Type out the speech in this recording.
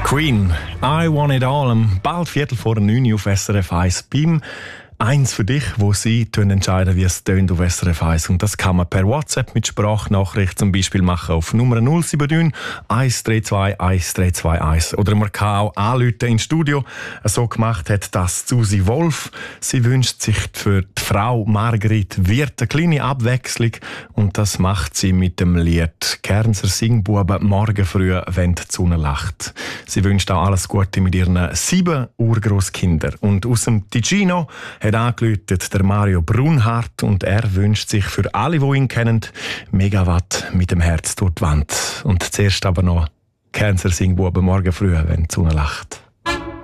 Queen, I Want It All, bald 8:45 auf SRF 1 beim «Eins für dich», wo Sie entscheiden, wie es tönt auf SRF 1. Und das kann man per WhatsApp mit Sprachnachricht zum Beispiel machen auf Nummer 079 132 1321. Oder man kann auch anrufen ins Studio. So gemacht hat das Susi Wolf. Sie wünscht sich für die Frau Margrit Wirth eine kleine Abwechslung. Und das macht sie mit dem Lied «Kernser Singbuben morgen früh, wenn die Sonne lacht». Sie wünscht auch alles Gute mit ihren 7 Urgroßkindern. Und aus dem Ticino hat angerufen der Mario Brunhardt und er wünscht sich für alle, die ihn kennen, Megawatt mit dem Herz durch die Wand. Und zuerst aber noch Kernser Singbuben morgen früh, wenn die Sonne lacht.